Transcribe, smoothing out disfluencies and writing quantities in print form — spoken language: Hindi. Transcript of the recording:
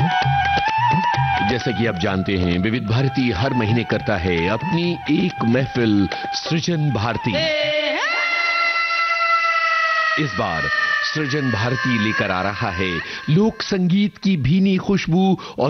जैसा कि आप जानते हैं, विविध भारती हर महीने करता है अपनी एक महफिल सृजन भारती। इस बार सृजन भारती लेकर आ रहा है लोक संगीत की भीनी खुशबू और